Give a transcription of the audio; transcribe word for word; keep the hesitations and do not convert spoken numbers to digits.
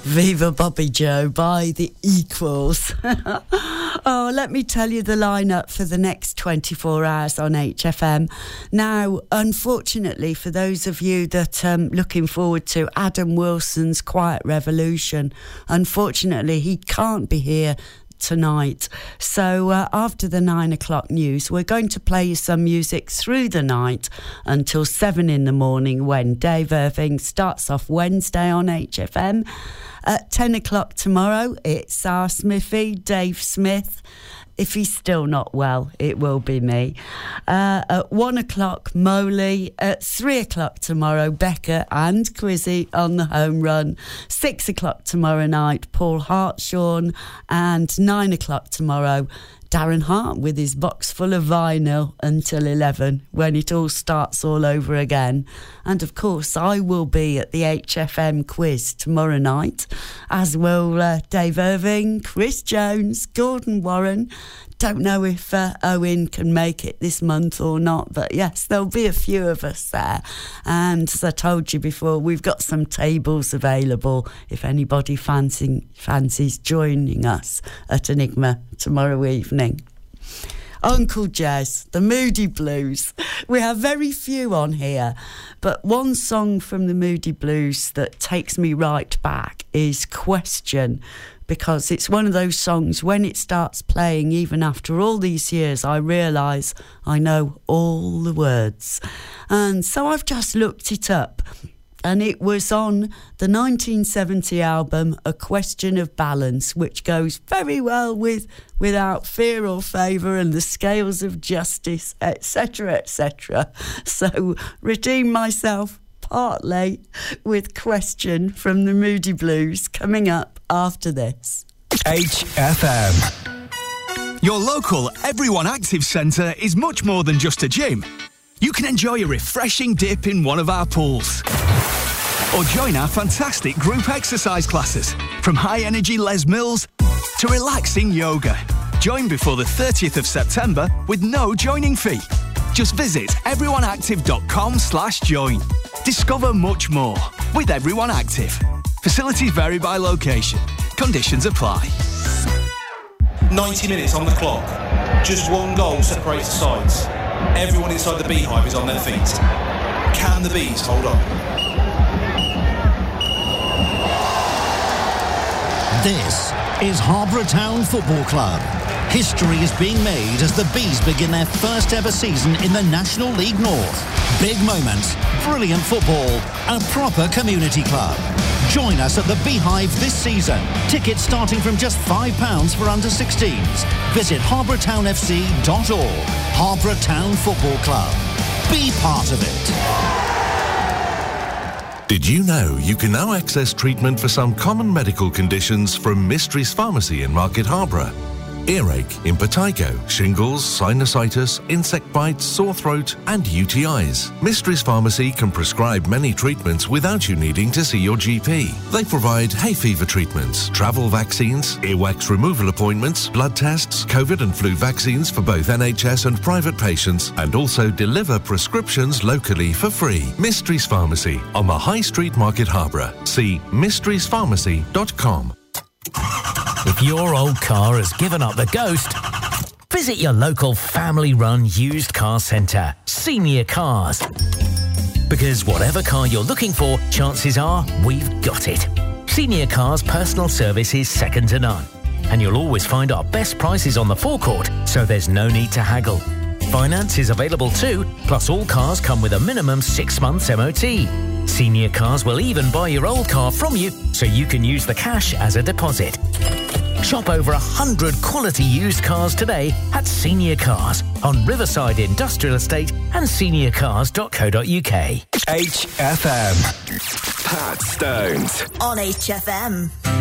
Viva Bobby Joe by the Equals. Oh, let me tell you the lineup for the next twenty-four hours on H F M. Now, unfortunately, for those of you that are um, looking forward to Adam Wilson's Quiet Revolution, unfortunately, he can't be here tonight. So uh, after the nine o'clock news, we're going to play you some music through the night until seven in the morning, when Dave Irving starts off Wednesday on H F M. At ten o'clock tomorrow, it's our Smithy, Dave Smith. If he's still not well, it will be me. Uh, at one o'clock, Moley. At three o'clock tomorrow, Becca and Quizzy on the home run. Six o'clock tomorrow night, Paul Hartshorn. And nine o'clock tomorrow, Darren Hart with his box full of vinyl until eleven, when it all starts all over again. And of course, I will be at the H F M quiz tomorrow night, as will uh, Dave Irving, Chris Jones, Gordon Warren. Don't know if uh, Owen can make it this month or not, but yes, there'll be a few of us there. And as I told you before, we've got some tables available if anybody fancy, fancies joining us at Enigma tomorrow evening. Uncle Jazz, the Moody Blues. We have very few on here, but one song from the Moody Blues that takes me right back is Question, because it's one of those songs, when it starts playing, even after all these years, I realise I know all the words. And so I've just looked it up, and it was on the nineteen seventy album A Question of Balance, which goes very well with Without Fear or Favour and The Scales of Justice, et cetera, et cetera. So, redeem myself partly with Question from the Moody Blues coming up after this. H F M. Your local Everyone Active Centre is much more than just a gym. You can enjoy a refreshing dip in one of our pools, or join our fantastic group exercise classes, from high-energy Les Mills to relaxing yoga. Join before the thirtieth of September with no joining fee. Just visit everyoneactive.com slash join. Discover much more with Everyone Active. Facilities vary by location. Conditions apply. ninety minutes on the clock. Just one goal separates the sides. Everyone inside the beehive is on their feet. Can the bees hold on? This is Harbour Town Football Club. History is being made as the Bees begin their first ever season in the National League North. Big moments, brilliant football, a proper community club. Join us at the Beehive this season. Tickets starting from just five pounds for under sixteens. Visit harbour town f c dot org. Harbour Town Football Club. Be part of it. Did you know you can now access treatment for some common medical conditions from Mysteries Pharmacy in Market Harborough? Earache, impetigo, shingles, sinusitis, insect bites, sore throat and U T Is. Mysteries Pharmacy can prescribe many treatments without you needing to see your G P. They provide hay fever treatments, travel vaccines, earwax removal appointments, blood tests, COVID and flu vaccines for both N H S and private patients, and also deliver prescriptions locally for free. Mysteries Pharmacy on the High Street, Market Harborough. See mysteries pharmacy dot com. If your old car has given up the ghost, visit your local family-run used car centre, Senior Cars. Because whatever car you're looking for, chances are we've got it. Senior Cars' personal service is second to none. And you'll always find our best prices on the forecourt, so there's no need to haggle. Finance is available too, plus all cars come with a minimum six months M O T. Senior Cars will even buy your old car from you, so you can use the cash as a deposit. Shop over one hundred quality used cars today at Senior Cars on Riverside Industrial Estate and senior cars dot co dot uk. H F M. Pat Stones on H F M.